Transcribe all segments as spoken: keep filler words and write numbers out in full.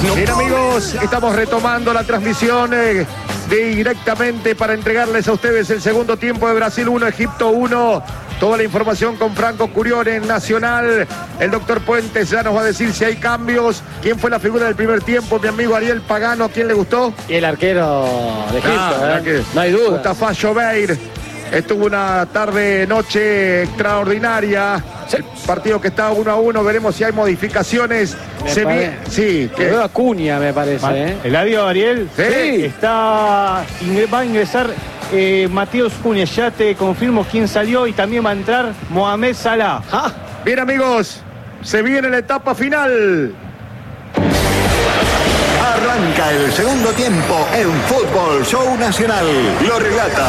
No. Bien, amigos, estamos retomando la transmisión eh, directamente para entregarles a ustedes el segundo tiempo de Brasil uno, Egipto uno. Toda la información con Franco Curione en Nacional. El doctor Puentes ya nos va a decir si hay cambios. ¿Quién fue la figura del primer tiempo? Mi amigo Ariel Pagano, ¿quién le gustó? Y el arquero de Egipto, ah, ¿eh? Que no hay duda. Mustafa Jobeir. Estuvo una tarde, noche extraordinaria. Sí. El partido que está uno a uno, veremos si hay modificaciones. Se vi... Sí, que veo a Cunha, me parece. ¿eh? Eladio, Ariel. Sí. Está... Va a ingresar eh, Mateus Cunha. Ya te confirmo quién salió y también va a entrar Mohamed Salah. Ah. Bien, amigos, se viene la etapa final. Arranca el segundo tiempo en Fútbol Show Nacional. Lo relata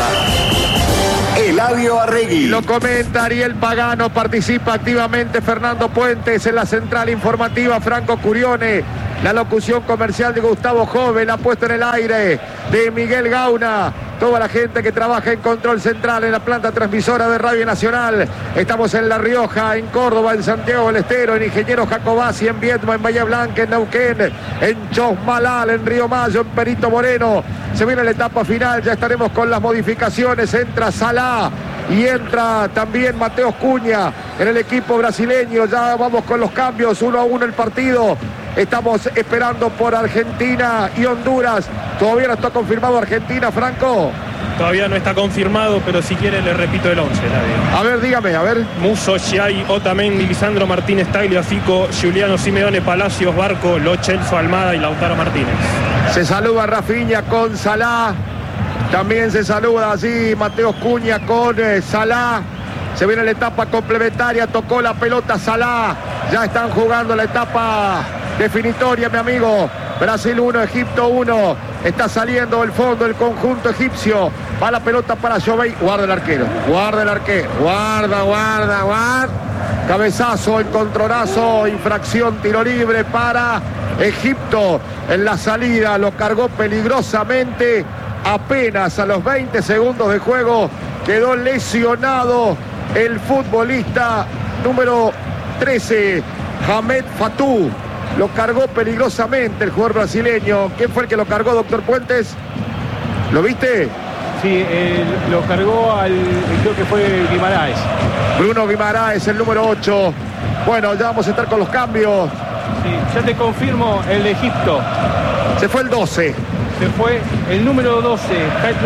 Eladio Arregui. Lo comenta Ariel Pagano, participa activamente Fernando Puentes en la central informativa, Franco Curione, la locución comercial de Gustavo Joven, la puesta en el aire de Miguel Gauna, toda la gente que trabaja en control central en la planta transmisora de Radio Nacional. Estamos en La Rioja, en Córdoba, en Santiago del Estero, en Ingeniero Jacobasi, en Viedma, en Bahía Blanca, en Neuquén, en Chosmalal, en Río Mayo, en Perito Moreno. Se viene la etapa final, ya estaremos con las modificaciones. Entra Salah y entra también Mateus Cunha en el equipo brasileño. Ya vamos con los cambios, uno a uno el partido. Estamos esperando por Argentina y Honduras. Todavía no está confirmado Argentina, Franco. Todavía no está confirmado, pero si quiere le repito el once. A ver, dígame, a ver. Musso, Giai, Otamendi, Lisandro Martínez, Tagliafico, Giuliano Simeone, Palacios, Barco, Lo Celso, Almada y Lautaro Martínez. Se saluda Rafinha con Salah. También se saluda así Mateus Cunha con eh, Salah. Se viene la etapa complementaria, tocó la pelota Salah. Ya están jugando la etapa definitoria, mi amigo. Brasil uno, Egipto uno. Está saliendo el fondo el conjunto egipcio. Va la pelota para Jobeir. Guarda el arquero. Guarda el arquero. Guarda, guarda, guarda. Cabezazo, encontronazo, infracción, tiro libre para Egipto. En la salida lo cargó peligrosamente. Apenas a los veinte segundos de juego quedó lesionado el futbolista número trece, Hamed Fatou. Lo cargó peligrosamente el jugador brasileño. ¿Quién fue el que lo cargó, doctor Puentes? ¿Lo viste? Sí, eh, lo cargó al, creo que fue Guimaraes. Bruno Guimaraes, el número ocho. Bueno, ya vamos a estar con los cambios. Sí, ya te confirmo el de Egipto. Se fue el doce. Se fue el número doce,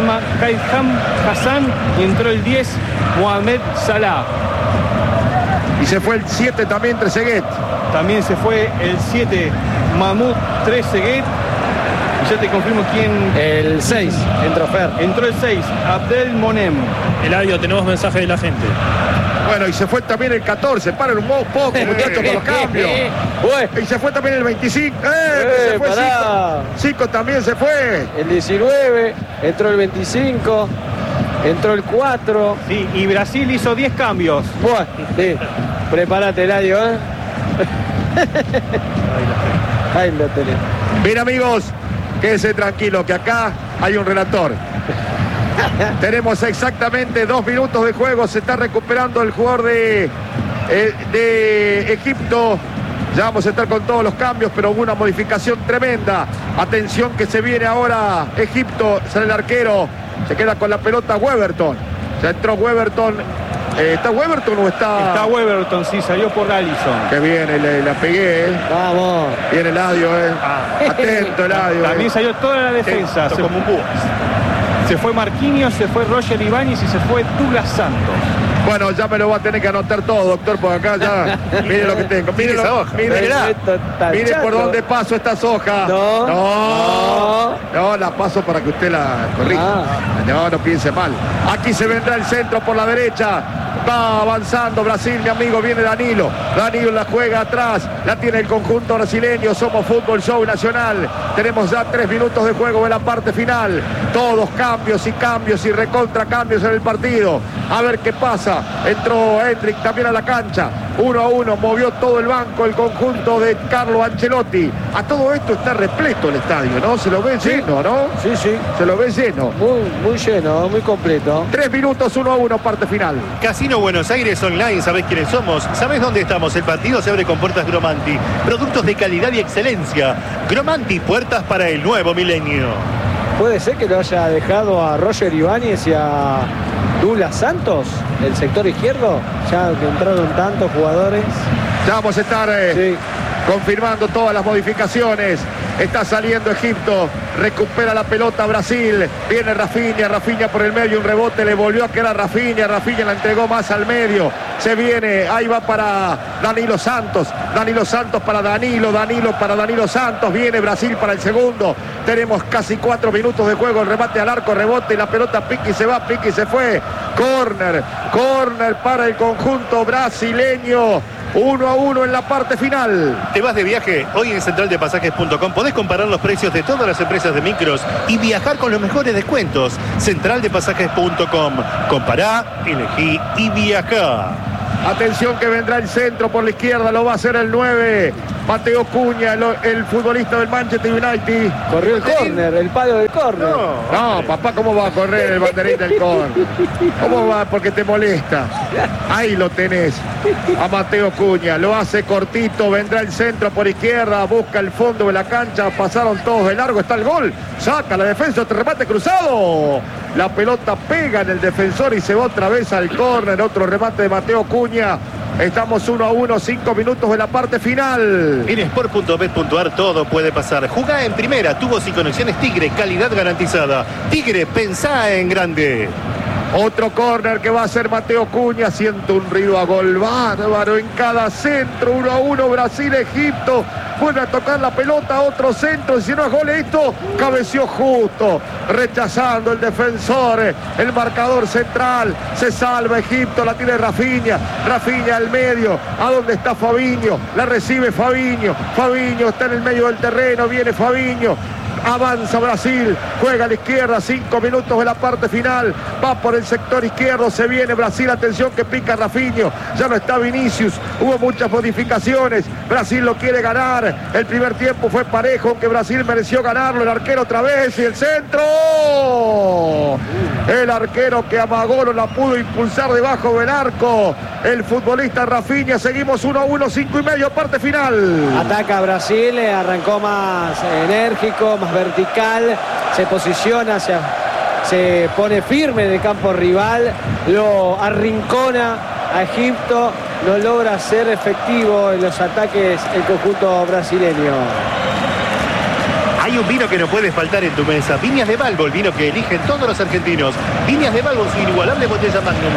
Haitham Hassan, y entró el diez, Mohamed Salah. Y se fue el siete también, Trezeguet. También se fue el siete, Mahmoud Trezeguet. Y ya te confirmo quién. El seis, entró Fer. Entró el seis, Abdel Monem. Eladio, tenemos mensaje de la gente. Bueno, y se fue también el catorce. Paren un poco, muchachos, con los cambios. Y se fue también el veinticinco. ¡Eh! eh se fue cinco. cinco también se fue. El diecinueve, entró el veinticinco, entró el cuatro. Sí, y Brasil hizo diez cambios. Bueno, sí. Prepárate, Eladio, ¿eh? Ahí lo tenés. Bien, amigos, quédense tranquilos que acá hay un relator. Tenemos exactamente dos minutos de juego. Se está recuperando el jugador de, eh, de Egipto. Ya vamos a estar con todos los cambios, pero hubo una modificación tremenda. Atención que se viene ahora Egipto. Sale el arquero. Se queda con la pelota Weberton. Ya entró Weberton. Eh, ¿Está Weberton o está...? Está Weberton, sí, salió por Allison. Qué bien, le, la pegué, ¿eh? Vamos. Bien Eladio, ¿eh? Ah. Atento, Eladio. También eh. salió toda la defensa. Se, como un búho. Se fue Marquinhos, se fue Roger Ibáñez y se fue Douglas Santos. Bueno, ya me lo va a tener que anotar todo, doctor, por acá ya. Mire lo que tengo. Mire, esa lo, hoja. mire, mire por dónde paso estas hojas. No. No. No, la paso para que usted la corrija. Ah. No, no piense mal. Aquí se vendrá el centro por la derecha. Va avanzando Brasil, mi amigo, viene Danilo. Danilo la juega atrás, la tiene el conjunto brasileño. Somos Fútbol Show Nacional. Tenemos ya tres minutos de juego en la parte final. Todos cambios y cambios y recontra cambios en el partido. A ver qué pasa. Entró Hendrick también a la cancha. uno a uno, movió todo el banco el conjunto de Carlo Ancelotti. A todo esto está repleto el estadio, ¿no? Se lo ve Sí. lleno, ¿no? Sí, sí. Se lo ve lleno. Muy, muy lleno, muy completo. Tres minutos, uno a uno, parte final. Casino Buenos Aires Online, ¿sabés quiénes somos? ¿Sabés dónde estamos? El partido se abre con puertas Gromanti. Productos de calidad y excelencia. Gromanti, puertas para el nuevo milenio. ¿Puede ser que lo haya dejado a Roger Ibáñez y a Douglas Santos, el sector izquierdo? Ya que entraron tantos jugadores. Ya vamos a estar eh, Sí. confirmando todas las modificaciones. Está saliendo Egipto, recupera la pelota Brasil, viene Rafinha, Rafinha por el medio, un rebote, le volvió a quedar Rafinha, Rafinha la entregó más al medio, se viene, ahí va para Danilo Santos, Danilo Santos para Danilo, Danilo para Danilo Santos, viene Brasil para el segundo, tenemos casi cuatro minutos de juego, el remate al arco, rebote, la pelota Piqui se va, Piqui se fue, córner, córner para el conjunto brasileño. Uno a uno en la parte final. ¿Te vas de viaje? Hoy en central de pasajes punto com podés comparar los precios de todas las empresas de micros y viajar con los mejores descuentos. central de pasajes punto com. Compará, elegí y viajá. Atención que vendrá el centro por la izquierda, lo va a hacer el nueve. Mateo Cunha, el, el futbolista del Manchester United. Corrió el córner, el palo del córner. No, papá, ¿cómo va a correr el banderín del córner? ¿Cómo va? Porque te molesta. Ahí lo tenés. A Mateo Cunha, lo hace cortito, vendrá el centro por izquierda, busca el fondo de la cancha, pasaron todos de largo, está el gol. Saca la defensa, otro remate cruzado. La pelota pega en el defensor y se va otra vez al córner. Otro remate de Mateo Cunha. Estamos uno a uno, cinco minutos de la parte final. En sport punto bet punto ar todo puede pasar. Jugá en primera, tubos y conexiones Tigre, calidad garantizada. Tigre, pensá en grande. Otro córner que va a hacer Mateo Cunha. Siento un ruido a gol bárbaro en cada centro. Uno a uno, Brasil-Egipto. Vuelve a tocar la pelota, otro centro. Si no es gol esto, cabeció justo. Rechazando el defensor. El marcador central. Se salva Egipto. La tiene Rafinha. Rafinha al medio. ¿A dónde está Fabinho? La recibe Fabinho. Fabinho está en el medio del terreno. Viene Fabinho. Avanza Brasil, juega a la izquierda, cinco minutos de la parte final, va por el sector izquierdo, se viene Brasil, atención que pica Rafinha, ya no está Vinicius, hubo muchas modificaciones, Brasil lo quiere ganar, el primer tiempo fue parejo, aunque Brasil mereció ganarlo, el arquero otra vez y el centro, el arquero que amagó no la pudo impulsar debajo del arco, el futbolista Rafinha, seguimos uno a uno, cinco y medio, parte final. Ataca Brasil, arrancó más enérgico, más vertical, se posiciona, se, se pone firme en el campo rival, lo arrincona a Egipto, no logra ser efectivo en los ataques el conjunto brasileño. Hay un vino que no puede faltar en tu mesa. Viñas de Balbo, el vino que eligen todos los argentinos. Viñas de Balbo, su inigualable botella Magnum.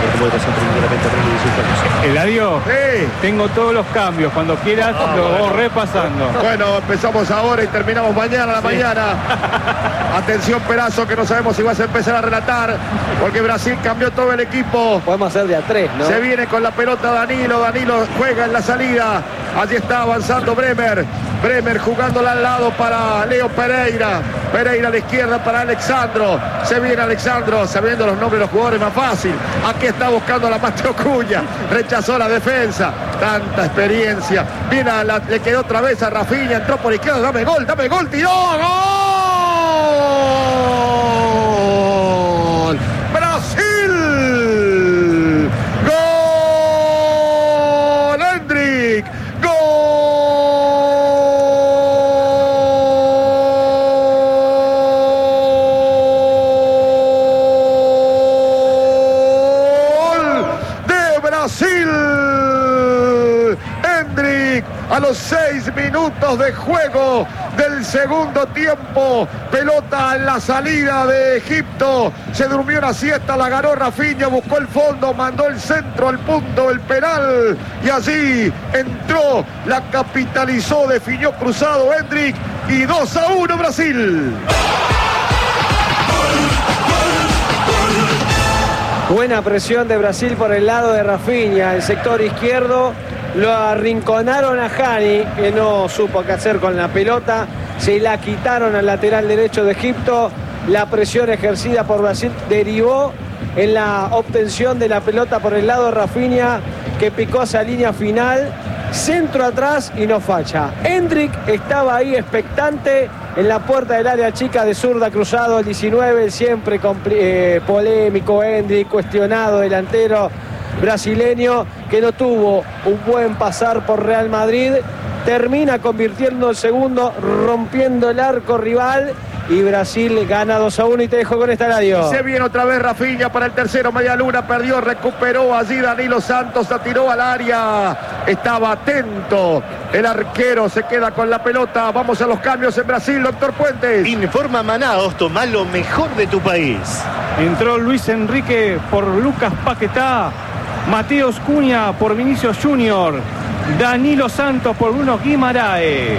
Eladio, Sí. tengo todos los cambios. Cuando quieras, Ah, lo bueno. vamos repasando. Bueno, empezamos ahora y terminamos mañana a la mañana. Atención, Perazo, que no sabemos si vas a empezar a relatar, porque Brasil cambió todo el equipo. Podemos hacer de a tres, ¿no? Se viene con la pelota Danilo, Danilo juega en la salida. Allí está avanzando Bremer. Bremer jugándola al lado para Leo Pereira. Pereira a la izquierda para Alexandro. Se viene Alexandro, sabiendo los nombres de los jugadores más fácil. Aquí está buscando a la Mateo Cunha. Rechazó la defensa. Tanta experiencia. Viene a la, le quedó otra vez a Rafinha. Entró por izquierda. Dame gol, dame gol. Tiró. ¡Gol! ¡Brasil! ¡Gol! ¡Hendrik! A los seis minutos de juego del segundo tiempo, pelota en la salida de Egipto, se durmió una siesta, la ganó Rafinha, buscó el fondo, mandó el centro al punto del penal y allí entró, la capitalizó, definió cruzado Hendrik y dos a uno Brasil. Buena presión de Brasil por el lado de Rafinha, el sector izquierdo. Lo arrinconaron a Hani, que no supo qué hacer con la pelota. Se la quitaron al lateral derecho de Egipto. La presión ejercida por Brasil derivó en la obtención de la pelota por el lado de Rafinha, que picó hacia línea final. Centro atrás y no falla. Hendrik estaba ahí expectante en la puerta del área chica de zurda cruzado el diecinueve, el siempre eh, polémico Hendrik, cuestionado delantero brasileño que no tuvo un buen pasar por Real Madrid. Termina convirtiendo el segundo, rompiendo el arco rival. Y Brasil gana dos a uno y te dejo con esta radio. Se viene otra vez Rafinha para el tercero, media luna, perdió, recuperó allí Danilo Santos, la tiró al área, estaba atento, el arquero se queda con la pelota. Vamos a los cambios en Brasil, doctor Puentes. Informa Manaos, toma lo mejor de tu país. Entró Luis Enrique por Lucas Paquetá, Mateus Cunha por Vinicius Junior, Danilo Santos por Bruno Guimaraes.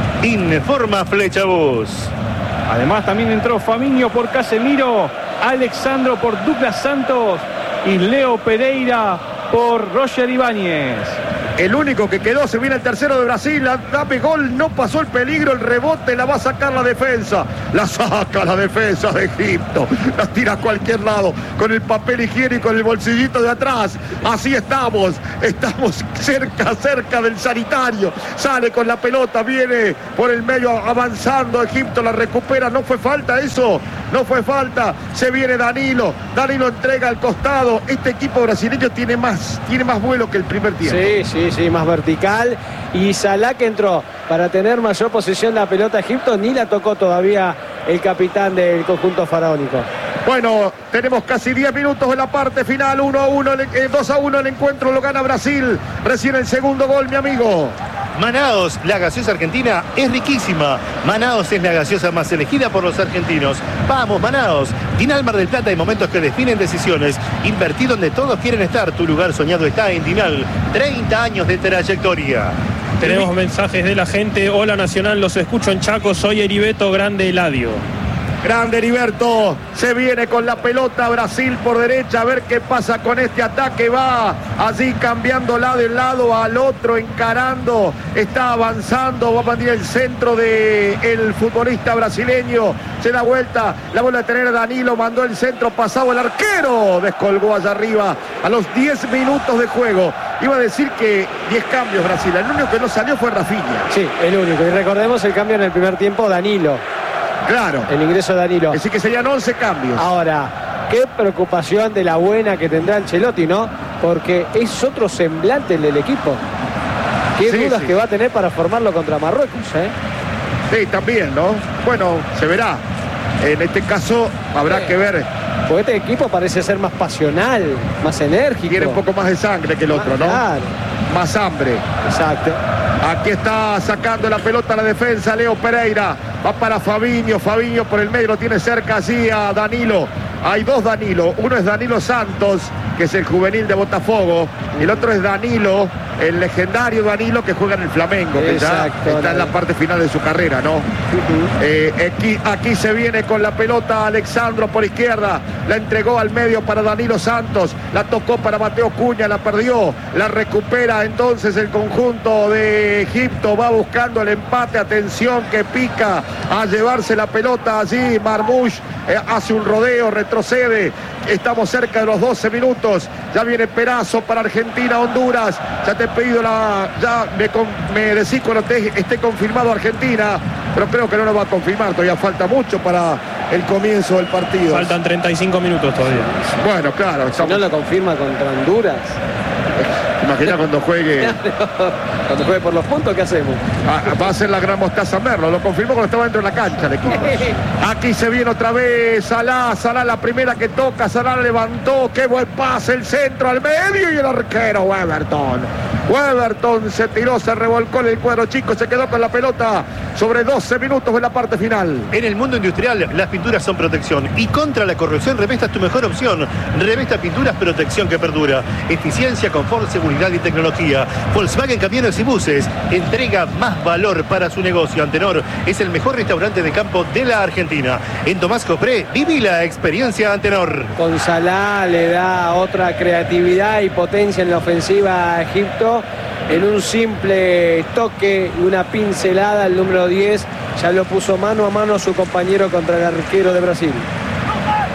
Informa Flecha Bus. Además también entró Fabinho por Casemiro, Alexandro por Douglas Santos y Leo Pereira por Roger Ibáñez. El único que quedó, se viene el tercero de Brasil, dame gol, no pasó el peligro, el rebote la va a sacar la defensa, la saca la defensa de Egipto, la tira a cualquier lado, con el papel higiénico en el bolsillito de atrás, así estamos, estamos cerca, cerca del sanitario, sale con la pelota, viene por el medio avanzando, Egipto la recupera, no fue falta eso, no fue falta, se viene Danilo, Danilo entrega al costado, este equipo brasileño tiene más, tiene más vuelo que el primer tiempo. Sí, sí. Sí, sí, más vertical. Y Salah, que entró para tener mayor posesión de la pelota Egipto, ni la tocó todavía el capitán del conjunto faraónico. Bueno, tenemos casi diez minutos en la parte final, uno a uno, dos a uno el encuentro, lo gana Brasil. Recién el segundo gol, mi amigo. Manaos, la gaseosa argentina es riquísima. Manaos es la gaseosa más elegida por los argentinos. Vamos, Manaos. Dinal Mar del Plata, hay momentos que definen decisiones. Invertí donde todos quieren estar. Tu lugar soñado está en Dinal. treinta años de trayectoria. Tenemos mensajes de la gente. Hola Nacional, los escucho en Chaco. Soy Heriberto Grande Eladio. Grande Heriberto, se viene con la pelota Brasil por derecha, a ver qué pasa con este ataque, va allí cambiando lado de lado al otro, encarando, está avanzando, va a mandar el centro del futbolista brasileño, se da vuelta, la vuelve a tener Danilo, mandó el centro pasado, el arquero descolgó allá arriba a los diez minutos de juego. Iba a decir que diez cambios Brasil, el único que no salió fue Rafinha. Sí, el único, y recordemos el cambio en el primer tiempo, Danilo. Claro. El ingreso de Danilo. Así que serían once cambios. Ahora, qué preocupación de la buena que tendrá Ancelotti, ¿no? Porque es otro semblante el del equipo. Qué sí, dudas sí. que va a tener para formarlo contra Marruecos, ¿eh? Sí, también, ¿no? Bueno, se verá. En este caso habrá sí. que ver. Porque este equipo parece ser más pasional, más enérgico. Tiene un poco más de sangre que el otro, ¿no? Claro. Más hambre. Exacto. Aquí está sacando la pelota a la defensa Leo Pereira. Va para Fabinho. Fabinho por el medio lo tiene cerca así a Danilo. Hay dos Danilo. Uno es Danilo Santos, que es el juvenil de Botafogo. El otro es Danilo, el legendario Danilo que juega en el Flamengo, que ya está en la parte final de su carrera, ¿no? Uh-huh. eh, aquí, aquí se viene con la pelota Alexandro por izquierda. La entregó al medio para Danilo Santos. La tocó para Mateo Cunha, la perdió. La recupera entonces el conjunto de Egipto. Va buscando el empate. Atención que pica a llevarse la pelota allí. Marmoush eh, hace un rodeo, retrocede. Estamos cerca de los doce minutos. Ya viene Perazo para Argentina, Honduras. Ya te he pedido la... Ya me, me decís cuando te, esté confirmado Argentina. Pero creo que no lo va a confirmar. Todavía falta mucho para el comienzo del partido. Faltan treinta y cinco minutos todavía. Bueno, claro. Estamos... Si no lo confirma contra Honduras. Imagina cuando juegue. Cuando juegue por los puntos, ¿qué hacemos? Ah, va a ser la gran Mostaza Merlo. Lo confirmó cuando estaba dentro de la cancha el equipo. Aquí se viene otra vez Salah. Salah la primera que toca. Salah levantó. Qué buen pase. El centro al medio y el arquero Weberton. Weberton se tiró, se revolcó en el cuadro chico. Se quedó con la pelota sobre doce minutos de la parte final. En el mundo industrial, las pinturas son protección. Y contra la corrosión, Revesta es tu mejor opción. Revesta Pinturas, protección que perdura. Eficiencia, confort, seguridad y tecnología. Volkswagen Camiones y Buses entrega más valor para su negocio. Antenor es el mejor restaurante de campo de la Argentina. En Tomás Copré, viví la experiencia Antenor. Con Salah le da otra creatividad y potencia en la ofensiva a Egipto. En un simple toque y una pincelada, el número diez ya lo puso mano a mano a su compañero contra el arquero de Brasil.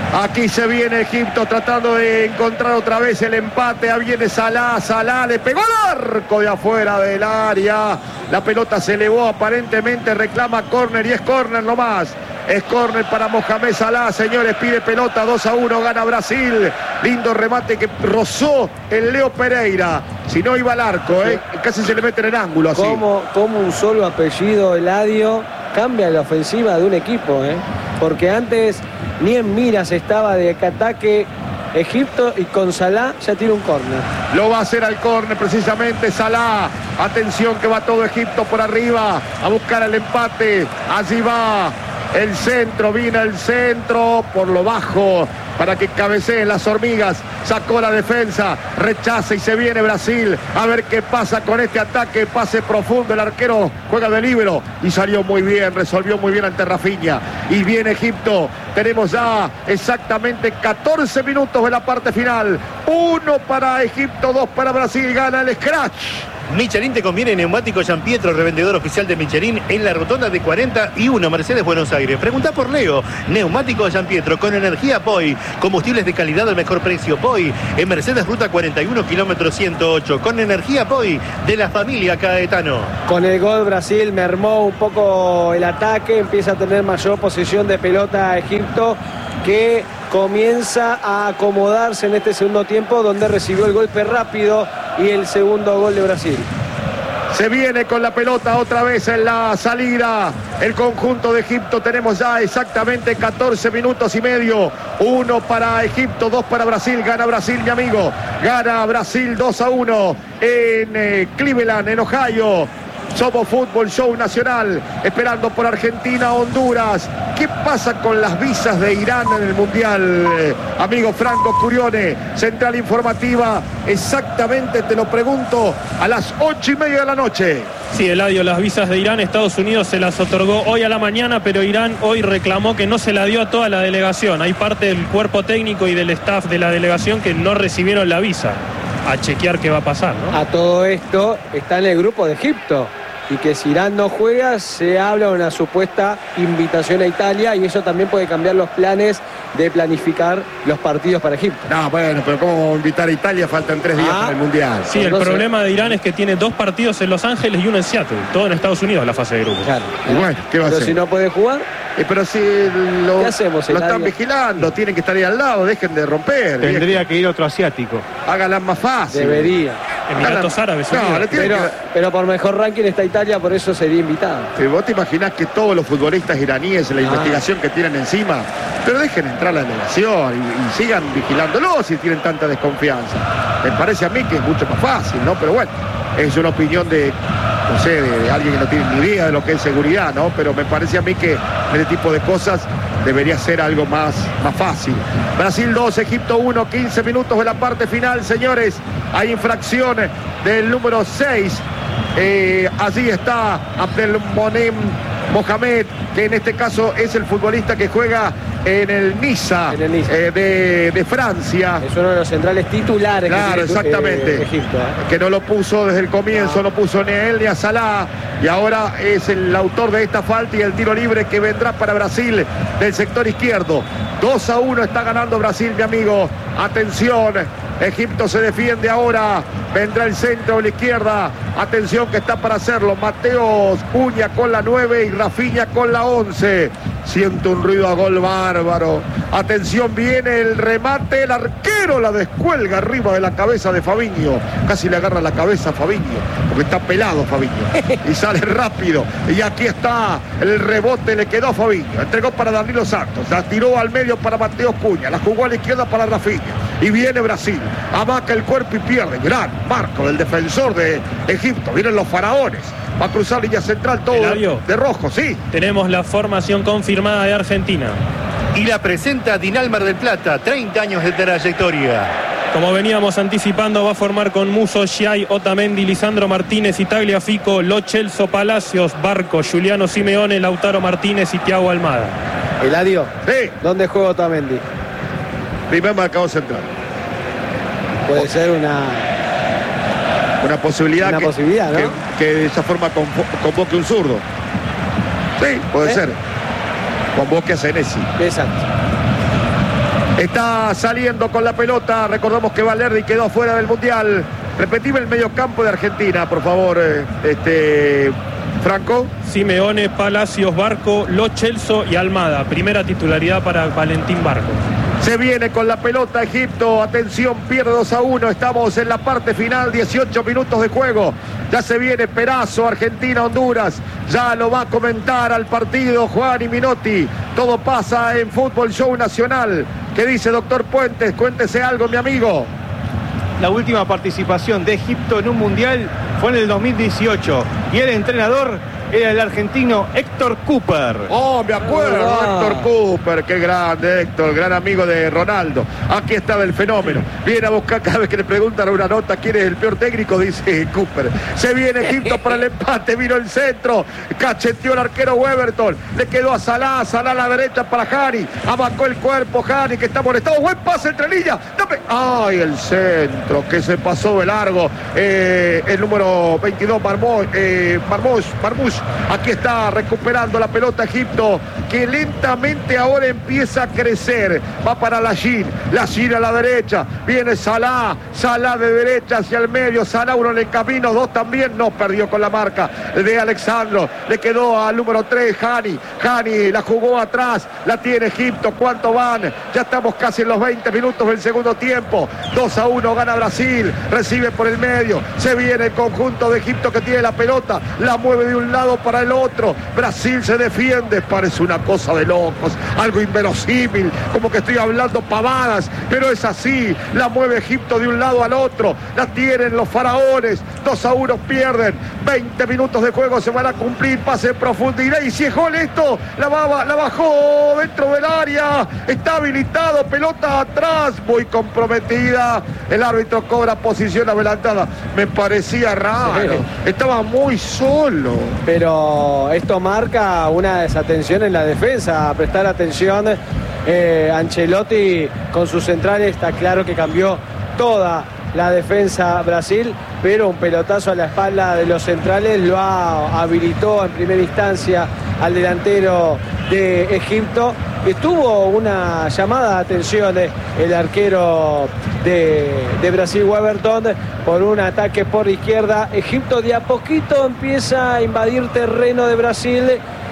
Aquí se viene Egipto tratando de encontrar otra vez el empate. Ahí viene Salah, Salah le pegó al arco de afuera del área. La pelota se elevó aparentemente, reclama córner y es córner nomás. Es córner para Mohamed Salah, señores, pide pelota, dos a uno, gana Brasil. Lindo remate que rozó el Leo Pereira. Si no iba al arco, ¿eh? Casi se le mete en el ángulo así. Como, como un solo apellido, Eladio, cambia la ofensiva de un equipo, ¿eh? Porque antes ni en miras estaba de ataque Egipto y con Salah ya tiene un córner. Lo va a hacer al córner precisamente Salah. Atención que va todo Egipto por arriba a buscar el empate. Allí va el centro, viene el centro por lo bajo para que cabeceen las hormigas. Sacó la defensa, rechaza y se viene Brasil. A ver qué pasa con este ataque. Pase profundo, el arquero juega de líbero y salió muy bien, resolvió muy bien ante Rafinha. Y viene Egipto. Tenemos ya exactamente catorce minutos de la parte final. Uno para Egipto, dos para Brasil. Gana el Scratch. Michelin te conviene neumático San Pietro, revendedor oficial de Michelin en la rotonda de cuarenta y uno, Mercedes, Buenos Aires. Pregunta por Leo. Neumático San Pietro con energía P O I. Combustibles de calidad al mejor precio. P O I en Mercedes, ruta cuarenta y uno, kilómetro ciento ocho. Con energía P O I de la familia Caetano. Con el gol Brasil mermó un poco el ataque. Empieza a tener mayor posesión de pelota Egipto, que comienza a acomodarse en este segundo tiempo, donde recibió el golpe rápido y el segundo gol de Brasil. Se viene con la pelota otra vez en la salida el conjunto de Egipto. Tenemos ya exactamente catorce minutos y medio. Uno para Egipto, dos para Brasil. Gana Brasil, mi amigo. Gana Brasil dos a uno en eh, Cleveland, en Ohio. Somos Fútbol Show Nacional, esperando por Argentina, Honduras. ¿Qué pasa con las visas de Irán en el Mundial? Eh, amigo Franco Curione, Central Informativa, exactamente te lo pregunto, a las ocho y media de la noche. Sí, Eladio, las visas de Irán, Estados Unidos se las otorgó hoy a la mañana, pero Irán hoy reclamó que no se la dio a toda la delegación. Hay parte del cuerpo técnico y del staff de la delegación que no recibieron la visa. A chequear qué va a pasar, ¿no? A todo esto está en el grupo de Egipto. Y que si Irán no juega, se habla de una supuesta invitación a Italia, y eso también puede cambiar los planes de planificar los partidos para Egipto. No, bueno, pero ¿cómo invitar a Italia? Faltan tres días Ah. para el Mundial. Sí, el No sé. problema de Irán es que tiene dos partidos en Los Ángeles y uno en Seattle. Todo en Estados Unidos, la fase de grupos. Claro. Y bueno, ¿qué va a Pero hacer? si no puede jugar, Eh, pero si lo, ¿Qué hacemos, lo Eladio? están vigilando, tienen que estar ahí al lado, dejen de romper. Tendría que ir otro asiático. Háganla más fácil. debería. Emiratos Árabes No, Unidos. le tienen Pero, que... pero por mejor ranking está Italia, por eso sería invitado. Si vos te imaginás que todos los futbolistas iraníes, la Ah. investigación que tienen encima, pero dejen entrar la delegación y, y sigan vigilándolo si tienen tanta desconfianza. Me parece a mí que es mucho más fácil, ¿no? Pero bueno, es una opinión de, no sé, de, de alguien que no tiene ni idea de lo que es seguridad, ¿no? Pero me parece a mí que este tipo de cosas debería ser algo más, más fácil. Brasil dos, Egipto uno, quince minutos de la parte final, señores. Hay infracción del número seis. Eh, allí está Abdelmonem Mohamed, que en este caso es el futbolista que juega en el Niza, En el Niza. eh, de, de Francia. Es uno de los centrales titulares. Claro, que tiene, exactamente. eh, Egipto, ¿eh? Que no lo puso desde el comienzo, no puso ni a él ni a Salah. Y ahora es el autor de esta falta y el tiro libre que vendrá para Brasil del sector izquierdo. dos a uno está ganando Brasil, mi amigo. Atención, Egipto se defiende ahora. Vendrá el centro de la izquierda. Atención que está para hacerlo. Mateos Cunha con la nueve y Rafinha con la once. Siento un ruido a gol bárbaro. Atención, viene el remate. El arquero la descuelga arriba de la cabeza de Fabinho. Casi le agarra la cabeza a Fabinho, porque está pelado Fabinho. Y sale rápido. Y aquí está el rebote. Le quedó a Fabinho. Entregó para Danilo Santos. La tiró al medio para Mateos Cunha. La jugó a la izquierda para Rafinha. Y viene Brasil. Amaca el cuerpo y pierde. Gran marco del defensor de Egipto. Vienen los faraones. Va a cruzar línea central todo Eladio. de rojo, sí. Tenemos la formación confirmada de Argentina. Y la presenta Dinalmar del Plata, treinta años de trayectoria. Como veníamos anticipando, va a formar con Muso, Giai, Otamendi, Lisandro Martínez, Tagliafico, Lo Celso, Palacios, Barco, Juliano Simeone, Lautaro Martínez y Thiago Almada. Eladio, Sí, ¿dónde juega Otamendi? primer marcador central. Puede ser una... Una posibilidad, Una que, posibilidad, ¿no? que, que de esa forma convo- convoque un zurdo. Sí, puede ¿Eh? ser. Convoque a Senesi. Exacto. Está saliendo con la pelota. Recordamos que Valerdi quedó fuera del Mundial. Repetime el mediocampo de Argentina, por favor, eh, este, Franco. Simeone, Palacios, Barco, Lo Celso y Almada. Primera titularidad para Valentín Barco. Se viene con la pelota Egipto. Atención, pierde dos a uno. Estamos en la parte final, dieciocho minutos de juego. Ya se viene Perazo, Argentina, Honduras. Ya lo va a comentar al partido Juan y Minotti. Todo pasa en Fútbol Show Nacional. ¿Qué dice doctor Puentes? Cuéntese algo, mi amigo. La última participación de Egipto en un mundial fue en el dos mil dieciocho y el entrenador era el argentino Héctor Cooper. Oh, me acuerdo, Ah. Héctor Cooper, qué grande Héctor, gran amigo de Ronaldo. Aquí estaba el fenómeno. Viene a buscar cada vez que le preguntan una nota quién es el peor técnico, dice Cooper. Se viene Egipto para el empate, vino el centro, cacheteó el arquero Weberton, le quedó a Salah, Salah a la derecha para Hani, abacó el cuerpo Hani que está molestado, buen pase entre líneas. Dame. Ay, el centro que se pasó de largo. Eh, el número veintidós, Marmoush, eh, Marmoush, Marmoush. Aquí está recuperando la pelota Egipto, que lentamente ahora empieza a crecer. Va para Lajin, Lajin a la derecha. Viene Salah, Salah de derecha hacia el medio. Salah uno en el camino, dos también. No perdió con la marca de Alexandro. Le quedó al número tres, Hani. Hani la jugó atrás, la tiene Egipto. ¿Cuánto van? Ya estamos casi en los veinte minutos del segundo tiempo. dos a uno gana Brasil. Recibe por el medio. Se viene el conjunto de Egipto que tiene la pelota. La mueve de un lado para el otro. Brasil se defiende. Parece una cosa de locos, algo inverosímil, como que estoy hablando pavadas, pero es así. La mueve Egipto de un lado al otro. La tienen los faraones. dos a uno pierden. veinte minutos de juego se van a cumplir. Pase en profundidad. Y si es gol esto, la, va, la bajó dentro del área. Está habilitado. Pelota atrás. Muy comprometida. El árbitro cobra posición adelantada. Me parecía raro. Sí. Estaba muy solo. Pero esto marca una desatención en la defensa. A prestar atención, eh, Ancelotti con sus centrales está claro que cambió toda la defensa Brasil, pero un pelotazo a la espalda de los centrales lo ha, habilitó en primera instancia al delantero de Egipto. Estuvo una llamada de atención eh, el arquero de, de Brasil, Weberton, por un ataque por izquierda. Egipto de a poquito empieza a invadir terreno de Brasil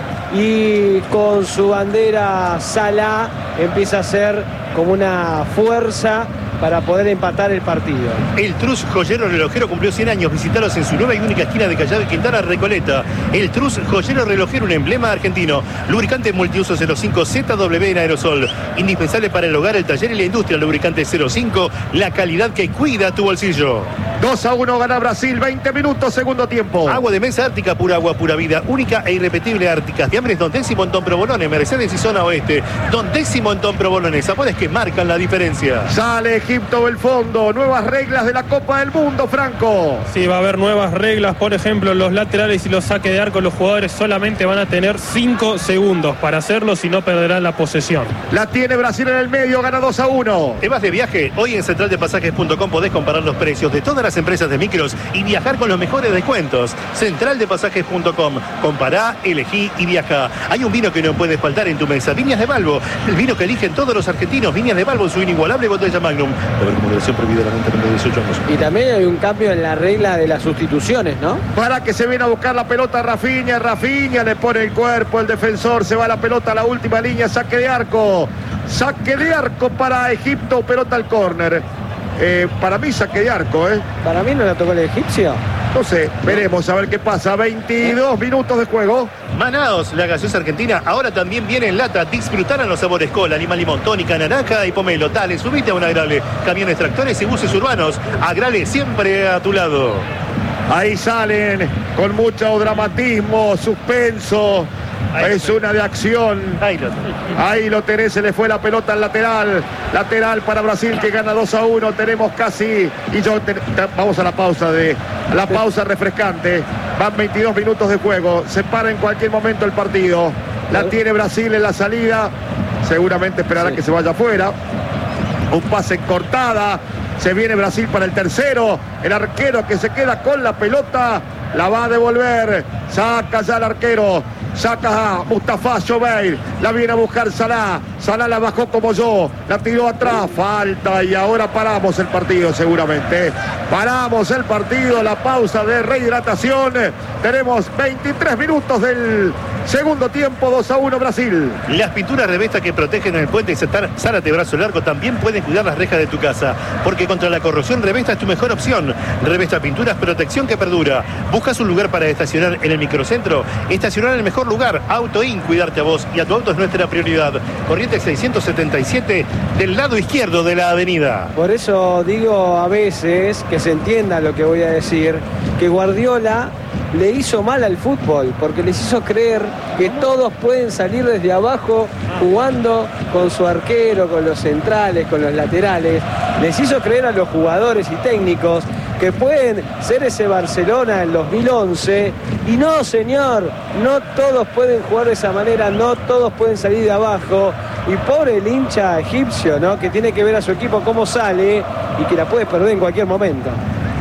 y con su bandera Salah empieza a ser como una fuerza para poder empatar el partido. El Trus Joyero Relojero cumplió cien años. Visítalos en su nueva y única esquina de Callao y Quintana, Recoleta. El Trus Joyero Relojero, un emblema argentino. Lubricante multiuso cero cinco Z W en aerosol. Indispensable para el hogar, el taller y la industria. Lubricante cero cinco, la calidad que cuida tu bolsillo. dos a uno gana Brasil, veinte minutos, segundo tiempo. Agua de mesa Ártica, pura agua, pura vida. Única e irrepetible Ártica. Fiambres Don Décimo en Don Provolone, Mercedes y zona oeste. Don Décimo en Don Provolone. Sabores que marcan la diferencia. Sale Egipto del fondo. Nuevas reglas de la Copa del Mundo, Franco. Sí, va a haber nuevas reglas. Por ejemplo, los laterales y los saques de arco, los jugadores solamente van a tener cinco segundos para hacerlo, si no perderán la posesión. La tiene Brasil en el medio, gana dos a uno. ¿Te vas de viaje? Hoy en central de pasajes punto com podés comparar los precios de todas las empresas de micros y viajar con los mejores descuentos. central de pasajes punto com. Compará, elegí y viaja. Hay un vino que no puede faltar en tu mesa. Viñas de Balbo. El vino que eligen todos los argentinos. Viñas de Balbo, su inigualable botella Magnum. De haber acumulación prohibida la venta de dieciocho años. Y también hay un cambio en la regla de las sustituciones, ¿no? Para que se viene a buscar la pelota Rafinha. Rafinha le pone el cuerpo, el defensor. Se va la pelota a la última línea. Saque de arco. Saque de arco para Egipto. Pelota al córner. Eh, para mí saque de arco, ¿eh? Para mí no la tocó el egipcio. No sé, veremos a ver qué pasa. veintidós minutos de juego. Manaos, la gaseosa argentina, ahora también viene en lata. Disfrutarán los sabores cola, lima, limón, tónica, naranja y pomelo. Dale, subite a un Agrale. Camiones, tractores y buses urbanos. Agrale siempre a tu lado. Ahí salen con mucho dramatismo, suspenso. Ahí Es una de acción. Ahí lo Ahí lo tenés, se le fue la pelota al lateral. Lateral para Brasil que gana dos a uno. Tenemos casi. Y yo te- te- vamos a la pausa de. La pausa refrescante. Van veintidós minutos de juego. Se para en cualquier momento el partido. La tiene Brasil en la salida. Seguramente esperará Sí. que se vaya afuera. Un pase en cortada. Se viene Brasil para el tercero. El arquero que se queda con la pelota. La va a devolver. Saca ya el arquero. Saca a Mustafa Shobeir. La viene a buscar Salah. Salah la bajó como yo, la tiró atrás, falta y ahora paramos el partido seguramente. Paramos el partido, la pausa de rehidratación. Tenemos veintitrés minutos del segundo tiempo, dos a uno Brasil. Las pinturas Revesta que protegen el puente y Zárate Brazo Largo también pueden cuidar las rejas de tu casa, porque contra la corrosión Revesta es tu mejor opción. Revesta Pinturas, protección que perdura. ¿Buscas un lugar para estacionar en el microcentro? Estacionar en el mejor lugar. AutoIn, cuidarte a vos y a tu auto es nuestra prioridad. Corrientes seiscientos setenta y siete del lado izquierdo de la avenida. Por eso digo a veces, que se entienda lo que voy a decir, que Guardiola le hizo mal al fútbol, porque les hizo creer que todos pueden salir desde abajo jugando con su arquero, con los centrales, con los laterales. Les hizo creer a los jugadores y técnicos que pueden ser ese Barcelona en dos mil once, y no, señor, no todos pueden jugar de esa manera, no todos pueden salir de abajo. Y pobre el hincha egipcio, ¿no?, que tiene que ver a su equipo cómo sale y que la puede perder en cualquier momento.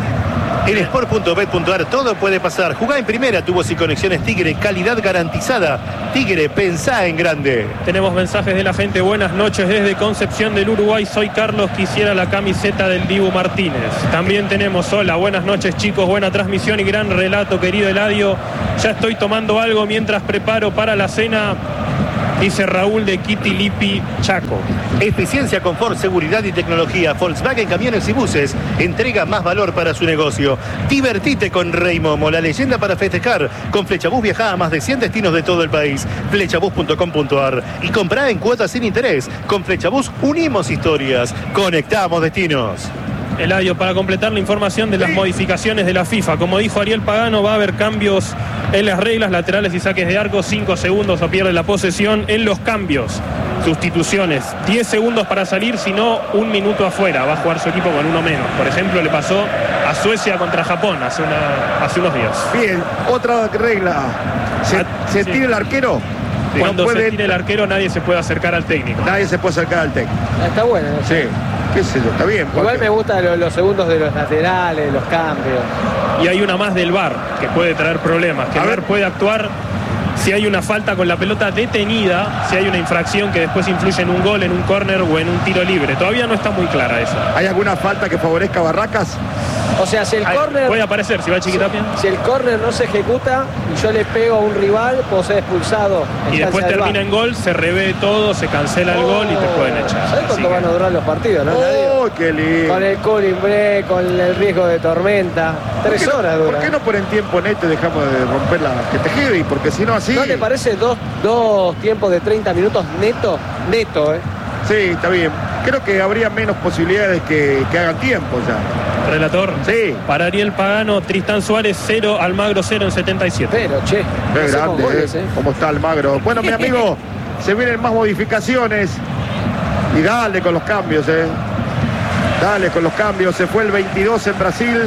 En sport punto bet punto ar todo puede pasar. Jugá en primera, tubos y conexiones Tigre, calidad garantizada. Tigre, pensá en grande. Tenemos mensajes de la gente. Buenas noches desde Concepción del Uruguay. Soy Carlos, quisiera la camiseta del Dibu Martínez. También tenemos, hola, buenas noches chicos, buena transmisión y gran relato, querido Eladio. Ya estoy tomando algo mientras preparo para la cena. Dice Raúl de Kitilipi, Chaco. Eficiencia, confort, seguridad y tecnología. Volkswagen Camiones y Buses entrega más valor para su negocio. Divertite con Rey Momo, la leyenda para festejar. Con Flechabús viaja a más de cien destinos de todo el país. Flechabús punto com punto ar. Y comprá en cuotas sin interés. Con Flechabús unimos historias. Conectamos destinos. Eladio, para completar la información de las modificaciones de la FIFA, como dijo Ariel Pagano, va a haber cambios en las reglas, laterales y saques de arco, cinco segundos o pierde la posesión en los cambios. Sustituciones, diez segundos para salir, si no, un minuto afuera, va a jugar su equipo con uno menos. Por ejemplo, le pasó a Suecia contra Japón hace, una, hace unos días. Bien, otra regla, ¿se, Ah, se sí. tira el arquero? Sí. Cuando No puede- se tire el arquero nadie se puede acercar al técnico. Nadie se puede acercar al técnico. Está bueno, ¿no? Sí, qué sé yo, está bien. Igual porque- me gustan los, los segundos de los laterales, los cambios. Y hay una más del V A R que puede traer problemas, que A el V A ver. R puede actuar si hay una falta con la pelota detenida, si hay una infracción que después influye en un gol, en un córner o en un tiro libre. Todavía no está muy clara esa. ¿Hay alguna falta que favorezca a Barracas? O sea, si el Ay, córner... puede aparecer si va Chiquitapia. Si el córner no se ejecuta y yo le pego a un rival, puedo ser expulsado. en Y después instancia del termina V A R. en gol, se revé todo, se cancela el gol y te pueden echar. ¿Sabes Así cuánto que- van a durar los partidos, no? ¡Oh, qué lindo! Con el cooling break, con el riesgo de tormenta. ¿Por Tres qué no- horas ¿Por dura. qué no ponen tiempo neto y dejamos de romper la que te quede? Porque si no así... ¿No te parece dos, dos tiempos de treinta minutos neto? Neto, ¿eh? Sí, está bien. Creo que habría menos posibilidades que, que hagan tiempo ya. Relator. Sí. Para Ariel Pagano, Tristán Suárez cero, Almagro cero en setenta y siete. Pero, che. Qué hacemos grande, goles, ¿eh? ¿eh? ¿Cómo está Almagro? Bueno, mi amigo, se vienen más modificaciones. Y dale con los cambios, ¿eh? Dale con los cambios. Se fue el veintidós en Brasil.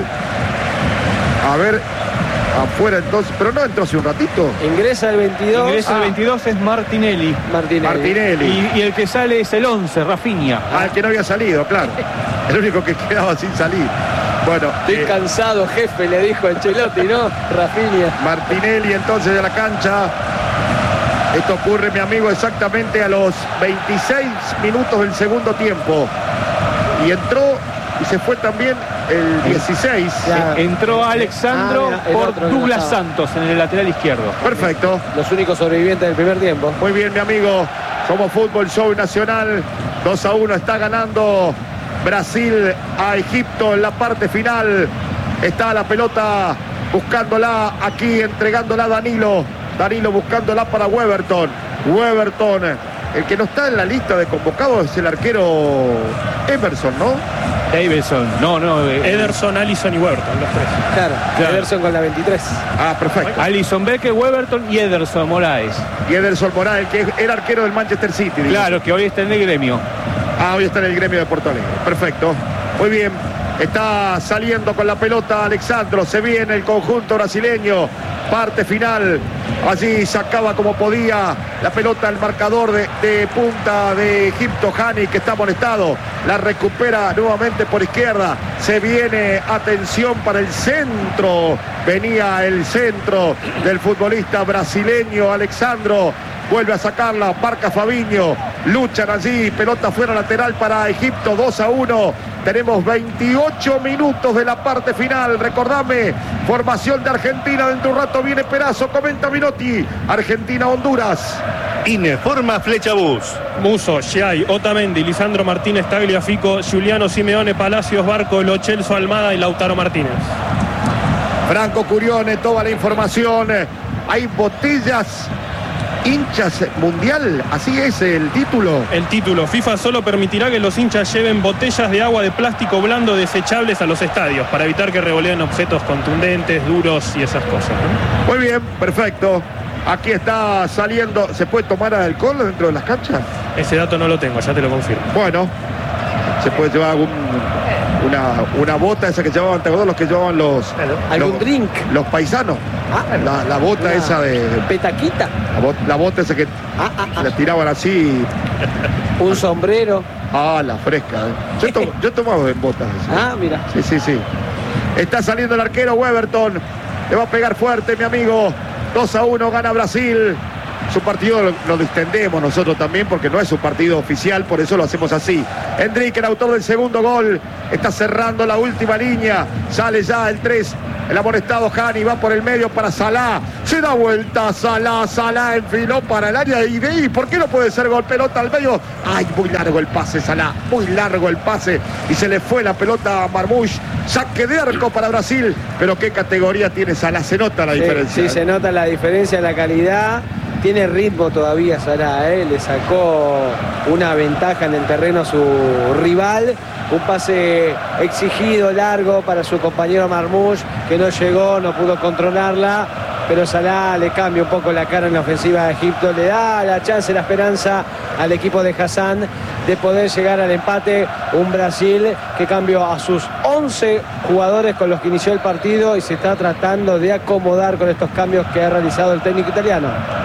A ver, afuera entonces. Pero no entró hace un ratito. Ingresa el veintidós. Ingresa el Ah, veintidós es Martinelli. Martínez. Martinelli. Y, y el que sale es el once, Rafinha. Ah, el que no había salido, claro. El único que quedaba sin salir. Bueno, Estoy eh, cansado, jefe, le dijo Ancelotti, ¿no? Rafinha. Martinelli entonces de la cancha. Esto ocurre, mi amigo, exactamente a los veintiséis minutos del segundo tiempo. Y entró y se fue también el dieciséis. Ya. Entró Alexandro Ah, mira, el por otro que Douglas no estaba. Santos en el lateral izquierdo. Perfecto. Los únicos sobrevivientes del primer tiempo. Muy bien, mi amigo. Somos Fútbol Show Nacional. dos a uno está ganando Brasil a Egipto en la parte final. Está la pelota buscándola aquí, entregándola a Danilo. Danilo buscándola para Weberton. Weberton, el que no está en la lista de convocados es el arquero Emerson, ¿no? Davidson, no, no. eh, Ederson, Allison y Huerton, los tres. Claro, Claro. Ederson con la veintitrés. Ah, perfecto. Alison Becker, Weberton y Ederson Moraes. Y Ederson Morales, que era arquero del Manchester City. dice. Claro, que hoy está en el gremio. Ah, hoy está en el gremio de Porto Alegre. Perfecto. Muy bien. Está saliendo con la pelota Alexandro. Se viene el conjunto brasileño. Parte final. Allí sacaba como podía la pelota al marcador de, de punta de Egipto. Hani, que está molestado. La recupera nuevamente por izquierda. Se viene, atención para el centro. Venía el centro del futbolista brasileño Alexandro. vuelve a sacarla, marca Fabinho, luchan allí, pelota fuera lateral para Egipto, dos a uno. Tenemos veintiocho minutos de la parte final. Recordame, formación de Argentina. Dentro de un rato viene Perazo. Comenta Minotti. Argentina-Honduras. Informa Flechabús. Muso, Giai, Otamendi, Lisandro Martínez, Tagliafico, Giuliano Simeone, Palacios, Barco, Lo Celso, Almada y Lautaro Martínez. Franco Curione, toda la información. Hay botellas hinchas mundial, así es el título. El título, FIFA solo permitirá que los hinchas lleven botellas de agua de plástico blando desechables a los estadios para evitar que revoleen objetos contundentes, duros y esas cosas, ¿no? Muy bien, perfecto. Aquí está saliendo. ¿Se puede tomar alcohol dentro de las canchas? Ese dato no lo tengo, ya te lo confirmo. Bueno, se puede llevar algún una, una bota esa que llevaban, ¿te acuerdas? Los que llevaban los... ¿Algún los, drink? Los paisanos. Ah, la, la bota una esa de... petaquita. La, bot, la bota esa que ah, ah, ah. la tiraban así. Un sombrero. Ah, la fresca. ¿eh? Yo, to, yo he tomado en botas. ¿sí? Ah, mira. Sí, sí, sí. Está saliendo el arquero Weberton. Le va a pegar fuerte, mi amigo. dos a uno gana Brasil. Su partido lo, lo distendemos nosotros también porque no es su partido oficial, por eso lo hacemos así. Enrique, el autor del segundo gol, está cerrando la última línea. Sale ya el tres. El amonestado Hani va por el medio para Salah. Se da vuelta Salah. Salah enfiló para el área y de ahí, ¿por qué no puede ser gol? Pelota al medio. Ay, muy largo el pase, Salah. Muy largo el pase. Y se le fue la pelota a Marmoush. Saque de arco para Brasil. Pero qué categoría tiene Salah. Se nota la sí, diferencia. Sí, se nota la diferencia, la calidad. Tiene ritmo todavía Salah, ¿eh? Le sacó una ventaja en el terreno a su rival. Un pase exigido, largo para su compañero Marmoush, que no llegó, no pudo controlarla. Pero Salah le cambia un poco la cara en la ofensiva de Egipto. Le da la chance, la esperanza al equipo de Hassan de poder llegar al empate. Un Brasil que cambió a sus once jugadores con los que inició el partido y se está tratando de acomodar con estos cambios que ha realizado el técnico italiano.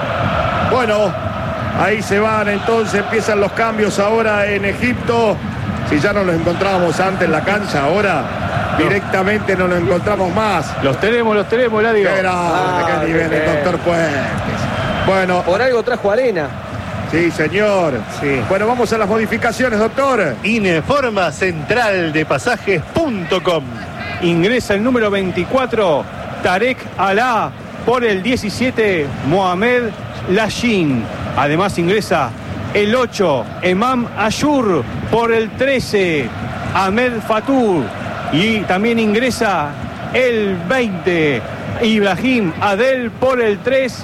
Bueno, ahí se van entonces, empiezan los cambios ahora en Egipto. Si ya no los encontrábamos antes en la cancha, ahora no. Directamente no los encontramos más. Los tenemos, los tenemos, la digo. Qué grande, ah, qué nivel el doctor Puentes. Bueno. Por algo trajo arena. Sí, señor. Sí. Bueno, vamos a las modificaciones, doctor. Informa central de pasajes punto com. Ingresa el número veinticuatro, Tarek Alá. Por el diecisiete, Mohamed Lashin. Además ingresa el ocho, Emam Ashur. Por el trece, Ahmed Fatur. Y también ingresa el veinte, Ibrahim Adel. Por el tres,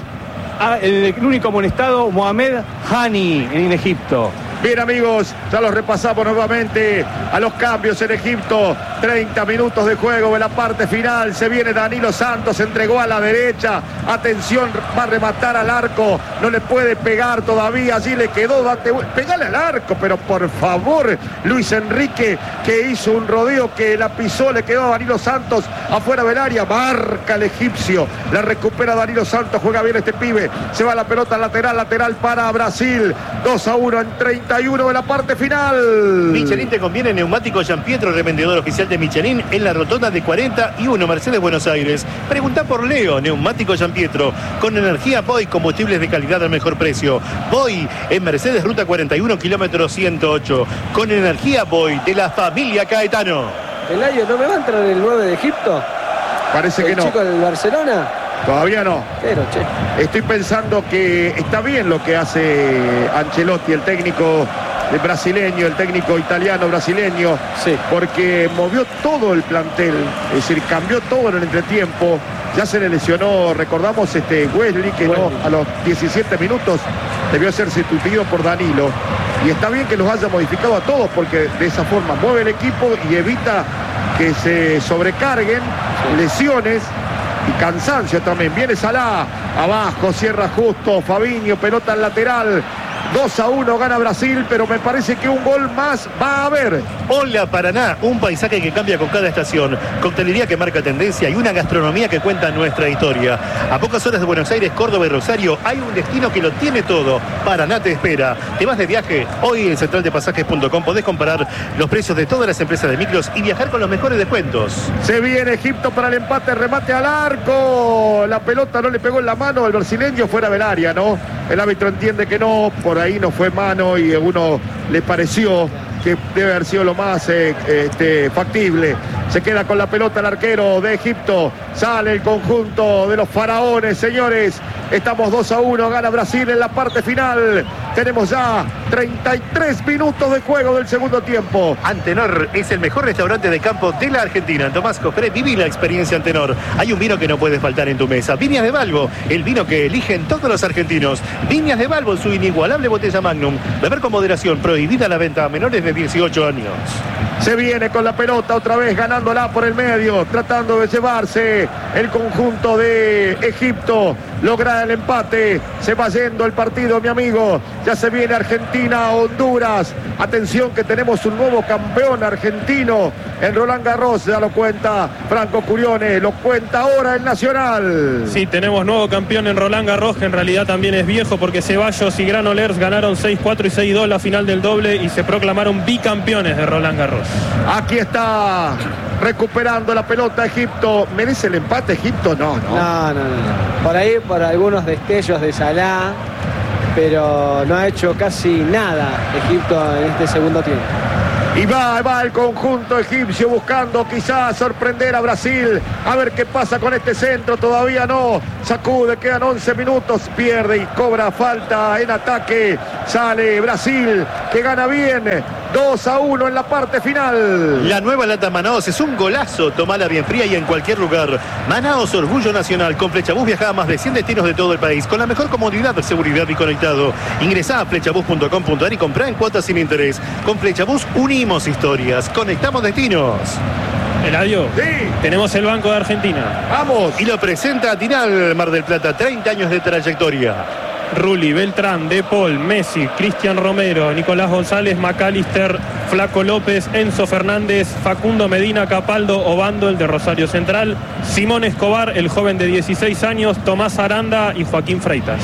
el único amonestado, Mohamed Hani, en Egipto. Bien, amigos, ya los repasamos nuevamente a los cambios en Egipto. treinta minutos de juego en la parte final. Se viene Danilo Santos, entregó a la derecha. Atención, va a rematar al arco. No le puede pegar todavía. Allí le quedó. Date, pegale al arco, pero por favor, Luis Enrique, que hizo un rodeo que la pisó, le quedó a Danilo Santos afuera del área. Marca el egipcio. La recupera Danilo Santos. Juega bien este pibe. Se va la pelota lateral, lateral para Brasil. dos a uno en treinta y uno de la parte final. Michelin te conviene neumático Gianpietro, revendedor oficial de Michelin en la rotonda de cuarenta y uno Mercedes Buenos Aires. Pregunta por Leo, neumático Gianpietro, con energía Boy, combustibles de calidad al mejor precio. Boy en Mercedes Ruta cuarenta y uno, kilómetro ciento ocho, con energía Boy de la familia Caetano. Eladio, ¿no me va a entrar el nueve de Egipto? Parece que ¿El no. chico del Barcelona? Todavía no. Pero, che. Estoy pensando que está bien lo que hace Ancelotti, el técnico brasileño, el técnico italiano brasileño, sí, porque movió todo el plantel, es decir, cambió todo en el entretiempo. Ya se le lesionó, recordamos, este Wesley, que no, a los diecisiete minutos debió ser sustituido por Danilo. Y está bien que los haya modificado a todos, porque de esa forma mueve el equipo y evita que se sobrecarguen, sí, lesiones y cansancio también. Viene Salah, abajo, cierra justo, Fabinho, pelota al lateral. dos a uno gana Brasil, pero me parece que un gol más va a haber. Hola Paraná, un paisaje que cambia con cada estación, coctelería que marca tendencia y una gastronomía que cuenta nuestra historia. A pocas horas de Buenos Aires, Córdoba y Rosario hay un destino que lo tiene todo. Paraná te espera. ¿Te vas de viaje? Hoy en central de pasajes punto com podés comparar los precios de todas las empresas de micros y viajar con los mejores descuentos. Se viene Egipto para el empate, remate al arco. La pelota no le pegó en la mano al brasileño, fuera del área, ¿no? El árbitro entiende que no, por ahí no fue mano y a uno le pareció que debe haber sido lo más eh, este, factible. Se queda con la pelota el arquero de Egipto. Sale el conjunto de los faraones, señores. Estamos dos a uno, gana Brasil en la parte final. Tenemos ya treinta y tres minutos de juego del segundo tiempo. Antenor es el mejor restaurante de campo de la Argentina. En Tomás Cofré, viví la experiencia Antenor. Hay un vino que no puede faltar en tu mesa. Viñas de Balbo, el vino que eligen todos los argentinos. Viñas de Balbo, su inigualable botella Magnum. Beber con moderación, prohibida la venta a menores de dieciocho años. Se viene con la pelota otra vez, ganándola por el medio, tratando de llevarse el conjunto de Egipto. Logra el empate, se va yendo el partido, mi amigo. Ya se viene Argentina, Honduras. Atención que tenemos un nuevo campeón argentino en Roland Garros, ya lo cuenta Franco Curione, lo cuenta ahora el Nacional. Sí, tenemos nuevo campeón en Roland Garros, que en realidad también es viejo porque Ceballos y Granollers ganaron seis cuatro y seis dos la final del doble y se proclamaron bicampeones de Roland Garros. Aquí está recuperando la pelota Egipto. ¿Merece el empate Egipto? No, no. No, no, no. no. Por ahí, por algunos destellos de Salah, pero no ha hecho casi nada Egipto en este segundo tiempo. Y va, va el conjunto egipcio buscando quizás sorprender a Brasil. A ver qué pasa con este centro. Todavía no. Sacude, quedan once minutos. Pierde y cobra falta en ataque. Sale Brasil, que gana bien. dos a uno en la parte final. La nueva lata Manaos es un golazo. Tomala bien fría y en cualquier lugar. Manaos, orgullo nacional. Con Flechabús viaja a más de cien destinos de todo el país. Con la mejor comodidad, seguridad y conectado. Ingresá a flechabús punto com punto ar y comprá en cuotas sin interés. Con Flechabús unimos historias. Conectamos destinos. Eladio, sí. Tenemos el Banco de Argentina. Vamos. Y lo presenta Tinal, Mar del Plata. treinta años de trayectoria. Rulli, Beltrán, De Paul, Messi, Cristian Romero, Nicolás González, McAllister, Flaco López, Enzo Fernández, Facundo Medina, Capaldo, Obando, el de Rosario Central, Simón Escobar, el joven de dieciséis años, Tomás Aranda y Joaquín Freitas.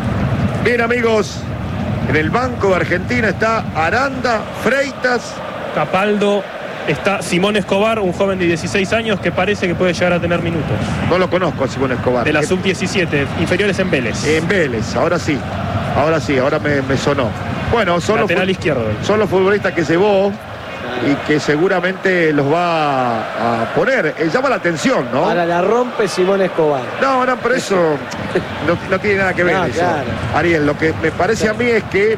Bien, amigos, en el Banco de Argentina está Aranda, Freitas, Capaldo, está Simón Escobar, un joven de dieciséis años que parece que puede llegar a tener minutos. No lo conozco a Simón Escobar. De la sub diecisiete, inferiores en Vélez. En Vélez, ahora sí. Ahora sí, ahora me, me sonó. Bueno, son lateral los, izquierdo. Son los futbolistas que llevó y que seguramente los va a poner. Eh, llama la atención, ¿no? Ahora la rompe Simón Escobar. No, no, pero eso no, no tiene nada que ver. No, eso. claro. Ariel, lo que me parece claro. a mí es que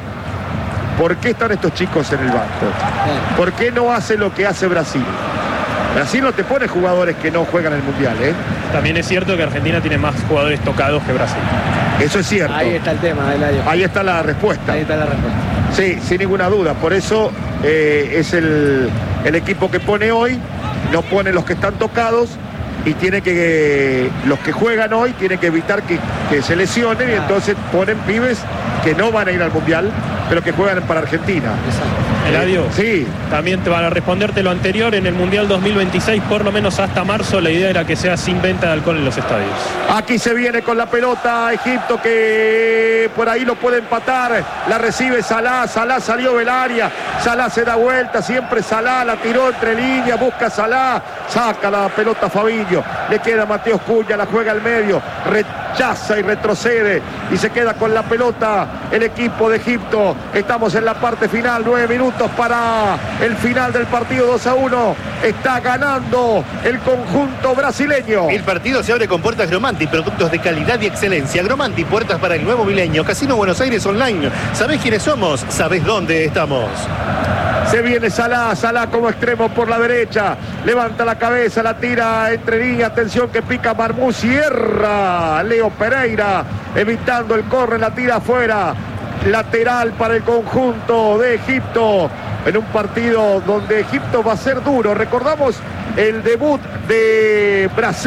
¿por qué están estos chicos en el banco? Claro. ¿Por qué no hace lo que hace Brasil? Brasil no te pone jugadores que no juegan el Mundial, ¿eh? También es cierto que Argentina tiene más jugadores tocados que Brasil. Eso es cierto. Ahí está el tema, Eladio. Ahí está la respuesta. Ahí está la respuesta. Sí, sin ninguna duda. Por eso eh, es el, el equipo que pone hoy, no pone los que están tocados y tiene que, los que juegan hoy tienen que evitar que, que se lesionen y entonces ponen pibes que no van a ir al Mundial, pero que juegan para Argentina. Exacto. Eladio, sí. También te van a responderte lo anterior. En el Mundial dos mil veintiséis, por lo menos hasta marzo, la idea era que sea sin venta de alcohol en los estadios. Aquí se viene con la pelota Egipto, que por ahí lo puede empatar. La recibe Salah, Salah salió del área, Salah se da vuelta, siempre Salah, la tiró entre líneas, busca Salah, saca la pelota Fabinho, le queda Mateo Cunha, la juega al medio, rechaza y retrocede y se queda con la pelota el equipo de Egipto. Estamos en la parte final, nueve minutos para el final del partido. Dos a uno, está ganando el conjunto brasileño. El partido se abre con puertas Gromanti, productos de calidad y excelencia. Gromanti, puertas para el nuevo milenio. Casino Buenos Aires Online. ¿Sabés quiénes somos? ¿Sabés dónde estamos? Se viene Salah, Salah como extremo por la derecha, levanta la cabeza, la tira entre líneas, atención que pica Marmú, cierra Leo Pereira, evitando el corre, la tira afuera, lateral para el conjunto de Egipto, en un partido donde Egipto va a ser duro. Recordamos el debut de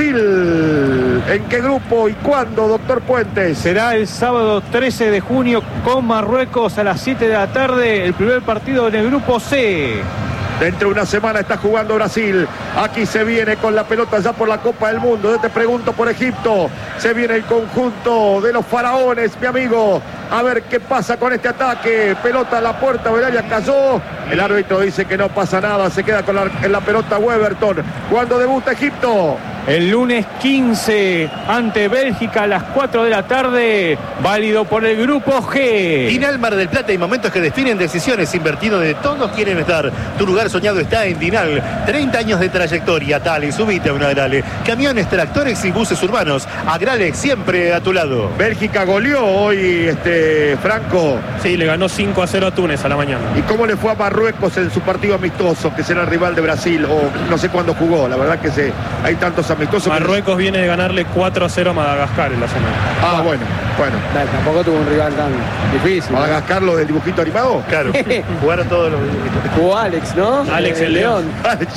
Brasil. ¿En qué grupo y cuándo, doctor Puentes? Será el sábado trece de junio con Marruecos a las siete de la tarde, el primer partido en el grupo C. Dentro de una semana está jugando Brasil. Aquí se viene con la pelota ya por la Copa del Mundo. Yo te pregunto por Egipto. Se viene el conjunto de los faraones, mi amigo. A ver qué pasa con este ataque. Pelota a la puerta, Belaya cayó. El árbitro dice que no pasa nada. Se queda con la, en la pelota Weberton. Cuando debuta Egipto. el lunes quince ante Bélgica a las cuatro de la tarde, válido por el grupo G. Dinal Mar del Plata, hay momentos que definen decisiones. Invertido de todos quieren estar. Tu lugar soñado está en Dinal. treinta años de trayectoria. Dale, subite a una Agrale. Camiones, tractores y buses urbanos. Agrale siempre a tu lado. Bélgica goleó hoy, este, Franco. Sí, le ganó cinco a cero a Túnez a la mañana. ¿Y cómo le fue a Marruecos en su partido amistoso, que será el rival de Brasil? O no sé cuándo jugó, la verdad que se, hay tantos amistosos. Marruecos viene de ganarle cuatro a cero a Madagascar en la semana. Ah, bueno, bueno. Dale, tampoco tuvo un rival tan difícil. ¿Madagascar lo del dibujito animado? Claro, jugaron todos los... Jugó Alex, ¿no? Alex el León.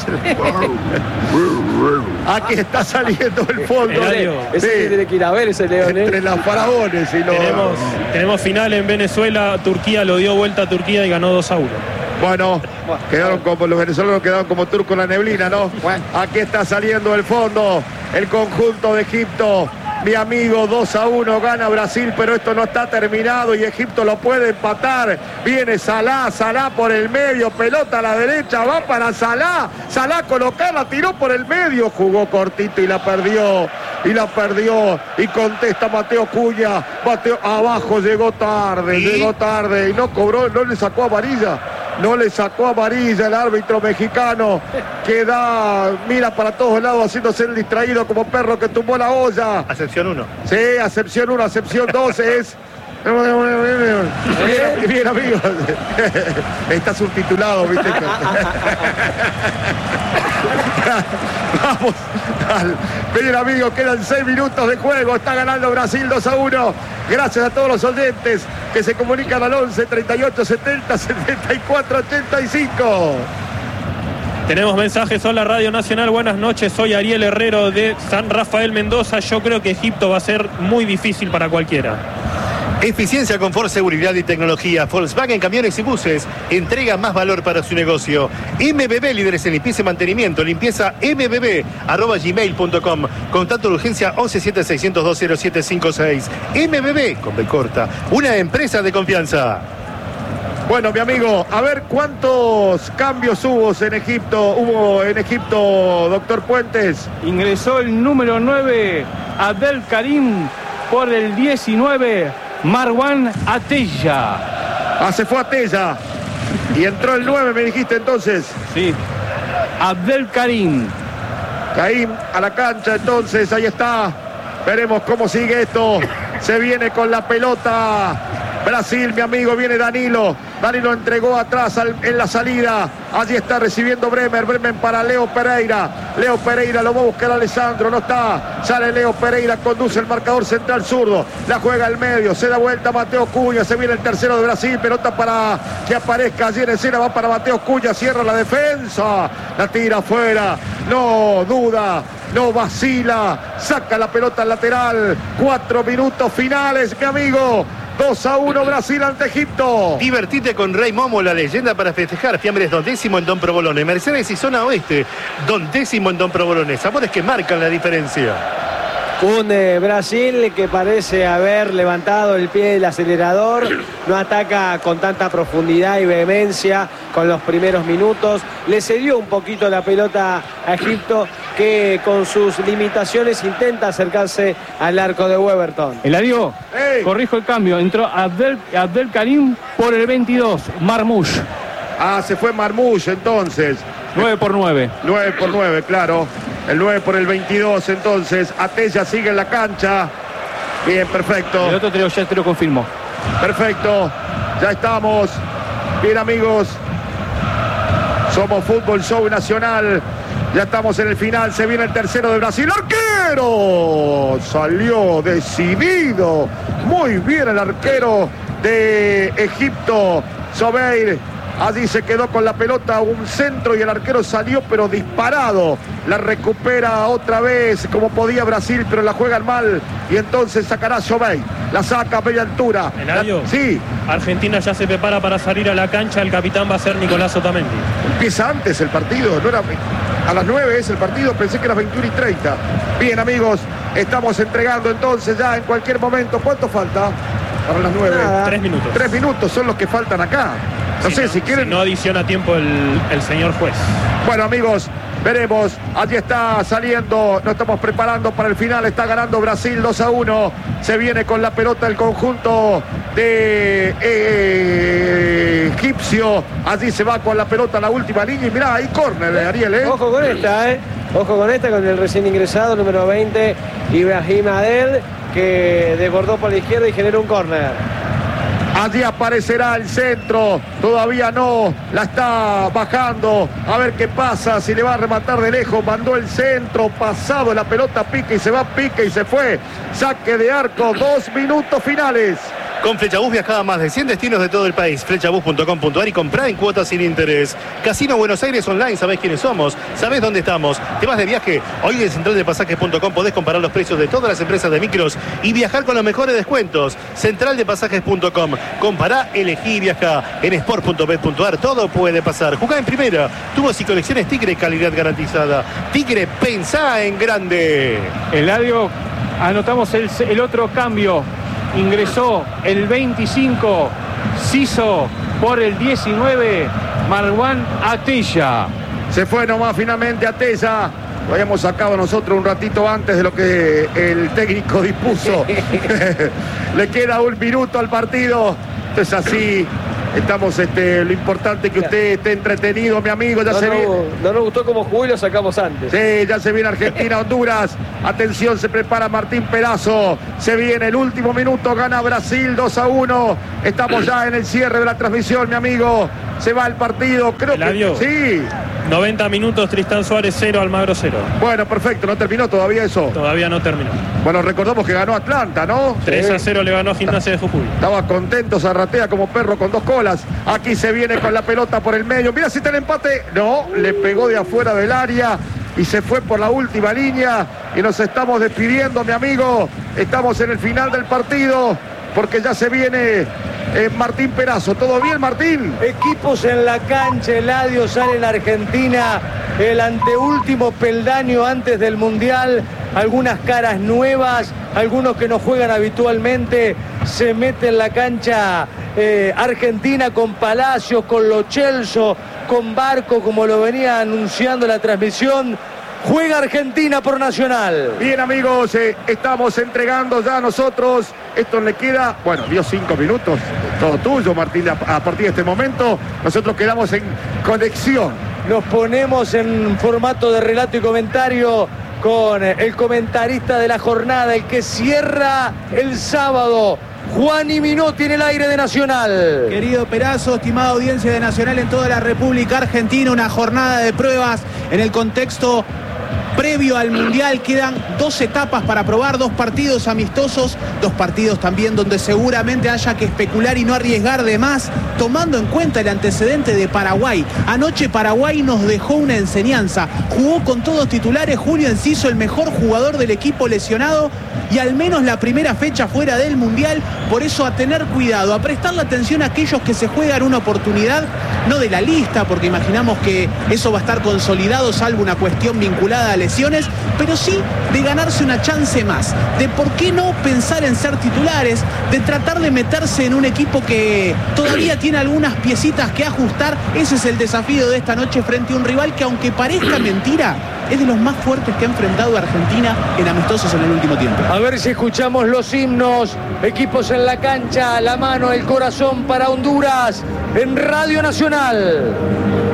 Aquí está saliendo el fondo. Eladio. Ese Sí. que tiene que ir a ver ese León, ¿eh? Entre los faraones y los... Tenemos, tenemos final en Venezuela. Turquía lo dio vuelta a Turquía y ganó dos a uno. Bueno, quedaron como los venezolanos, quedaron como turcos en la neblina, ¿no? Aquí está saliendo el fondo el conjunto de Egipto. Mi amigo, dos a uno gana Brasil, pero esto no está terminado y Egipto lo puede empatar. Viene Salah, Salah por el medio, pelota a la derecha, va para Salah. Salah colocarla, tiró por el medio, jugó cortito y la perdió. Y la perdió y contesta Mateo Cunha. Mateo abajo, llegó tarde, ¿Y? llegó tarde y no cobró, no le sacó amarilla. No le sacó amarilla el árbitro mexicano, que da, mira para todos lados haciéndose el distraído como perro que tumbó la olla. Acepción uno. Sí, acepción uno, acepción dos es... Bien, bien, amigos. Está subtitulado, ¿viste? Vamos. Al... Bien, amigos, quedan seis minutos de juego. Está ganando Brasil dos a uno. Gracias a todos los oyentes que se comunican al once, treinta y ocho, setenta, setenta y cuatro, ochenta y cinco. Tenemos mensajes. Hola Radio Nacional, buenas noches. Soy Ariel Herrero de San Rafael Mendoza. Yo creo que Egipto va a ser muy difícil para cualquiera. Eficiencia, confort, seguridad y tecnología. Volkswagen Camiones y Buses entrega más valor para su negocio. M B B, líderes en limpieza y mantenimiento. Limpieza mbb arroba gmail punto com. Contacto de urgencia once siete seis cero dos cero siete cinco seis. M B B, con B corta, una empresa de confianza. Bueno, mi amigo, a ver cuántos cambios hubo en Egipto, hubo en Egipto, doctor Puentes. Ingresó el número nueve, Abdel Karim, por el diecinueve, Marwan Atella. Ah, se fue a Tella. Y entró el nueve, me dijiste entonces. Sí. Abdel Karim. Caín a la cancha, entonces, ahí está. Veremos cómo sigue esto. Se viene con la pelota Brasil, mi amigo, viene Danilo. Danilo entregó atrás al, en la salida. Allí está recibiendo Bremer. Bremer para Leo Pereira. Leo Pereira lo va a buscar a Alessandro. No está. Sale Leo Pereira. Conduce el marcador central zurdo. La juega al medio. Se da vuelta Mateo Cunha. Se viene el tercero de Brasil. Pelota para que aparezca allí en escena. Va para Mateo Cunha. Cierra la defensa. La tira afuera. No duda. No vacila. Saca la pelota al lateral. Cuatro minutos finales, mi amigo. dos a uno Brasil ante Egipto. Divertite con Rey Momo, la leyenda para festejar. Fiambres Don Décimo en Don Provolone. Mercedes y Zona Oeste. Don Décimo en Don Provolone. Sabores que marcan la diferencia. Un eh, Brasil que parece haber levantado el pie del acelerador, no ataca con tanta profundidad y vehemencia con los primeros minutos, le cedió un poquito la pelota a Egipto, que con sus limitaciones intenta acercarse al arco de Weberton. Eladio, Hey. corrijo el cambio, entró Abdel, Abdel Karim por el veintidós, Marmouche, Ah, se fue Marmouche entonces. nueve por nueve. nueve por nueve, claro. El nueve por el veintidós, entonces. Atella sigue en la cancha. Bien, perfecto. El otro te lo, ya te lo confirmo. Perfecto. Ya estamos. Bien, amigos. Somos Fútbol Show Nacional. Ya estamos en el final. Se viene el tercero de Brasil. ¡Arquero! Salió decidido. Muy bien el arquero de Egipto, Sobeir. Allí se quedó con la pelota, un centro, y el arquero salió pero disparado. La recupera otra vez como podía Brasil, pero la juegan mal. Y entonces sacará Sobeir. La saca a media altura. Eladio. La... Sí. Argentina ya se prepara para salir a la cancha. El capitán va a ser Nicolás Otamendi. Empieza antes el partido, no era a las nueve es el partido, pensé que era veintiuno y treinta. Bien, amigos, estamos entregando entonces ya en cualquier momento. ¿Cuánto falta para las nueve? Nada. Tres minutos. Tres minutos son los que faltan acá. No Si sé si quieren. No adiciona tiempo el, el señor juez. Bueno, amigos, Veremos, allí está saliendo, nos estamos preparando para el final, está ganando Brasil dos a uno, se viene con la pelota el conjunto de eh, egipcio, allí se va con la pelota a la última línea y mirá, ahí córner, Ariel, ¿eh? Ojo con esta, ¿eh? Ojo con esta, con el recién ingresado, número veinte, Ibrahim Adel, que desbordó por la izquierda y generó un córner. Allí aparecerá el centro, todavía no, la está bajando, a ver qué pasa, si le va a rematar de lejos, mandó el centro, pasado la pelota, pique y se va, pique y se fue, saque de arco, dos minutos finales. Con Flechabús viajaba a más de cien destinos de todo el país. Flechabús punto com punto a r y comprá en cuotas sin interés. Casino Buenos Aires Online, sabés quiénes somos, sabés dónde estamos. Te vas de viaje, hoy en central de pasajes punto com podés comparar los precios de todas las empresas de micros y viajar con los mejores descuentos. central de pasajes punto com, compará, elegí y viajá. En sport punto bet punto a r todo puede pasar. Jugá en primera, tubos y colecciones Tigre, calidad garantizada. Tigre, pensá en grande. Eladio, anotamos el, el otro cambio. Ingresó el veinticinco, Ciso por el diecinueve, Marwan Atella. Se fue nomás finalmente Atella. Lo habíamos sacado nosotros un ratito antes de lo que el técnico dispuso. Le queda un minuto al partido. Entonces así estamos, este, lo importante es que usted esté entretenido, mi amigo. Ya no, se no, viene. no nos gustó como jugó y lo sacamos antes. Sí, ya se viene Argentina, Honduras. Atención, se prepara Martín Perazo. Se viene el último minuto, gana Brasil dos a uno. Estamos ya en el cierre de la transmisión, mi amigo. Se va el partido, creo Eladio. que sí. noventa minutos, Tristán Suárez cero, Almagro cero. Bueno, perfecto, no terminó todavía eso. Todavía no terminó. Bueno, recordamos que ganó Atlanta, ¿no? tres a cero le ganó a Gimnasia de Jujuy. Estaba contento, Zarratea como perro con dos colas. Aquí se viene con la pelota por el medio. Mira si está el empate. No, le pegó de afuera del área y se fue por la última línea. Y nos estamos despidiendo, mi amigo. Estamos en el final del partido porque ya se viene eh, Martín Perazo. ¿Todo bien, Martín? Equipos en la cancha, Eladio sale en Argentina, el anteúltimo peldaño antes del Mundial, algunas caras nuevas, algunos que no juegan habitualmente, se mete en la cancha eh, Argentina con Palacios, con Lo Celso, con Barco, como lo venía anunciando la transmisión. Juega Argentina por Nacional. Bien, amigos, eh, estamos entregando ya nosotros. Esto le queda, bueno, dio cinco minutos. Todo tuyo, Martín, a, a partir de este momento. Nosotros quedamos en conexión. Nos ponemos en formato de relato y comentario con el comentarista de la jornada, el que cierra el sábado, Juani Minotti en el aire de Nacional. Querido Perazo, estimada audiencia de Nacional en toda la República Argentina, una jornada de pruebas en el contexto previo al Mundial. Quedan dos etapas para probar, dos partidos amistosos, dos partidos también donde seguramente haya que especular y no arriesgar de más, tomando en cuenta el antecedente de Paraguay. Anoche Paraguay nos dejó una enseñanza, jugó con todos titulares, Julio Enciso el mejor jugador del equipo lesionado y al menos la primera fecha fuera del Mundial. Por eso a tener cuidado, a prestarle atención a aquellos que se juegan una oportunidad, no de la lista, porque imaginamos que eso va a estar consolidado salvo una cuestión vinculada a lesiones, pero sí de ganarse una chance más, de por qué no pensar en ser titulares, de tratar de meterse en un equipo que todavía tiene algunas piecitas que ajustar. Ese es el desafío de esta noche frente a un rival que, aunque parezca mentira, es de los más fuertes que ha enfrentado a Argentina en amistosos en el último tiempo. A ver si escuchamos los himnos, equipos en la cancha, la mano, el corazón para Honduras en Radio Nacional.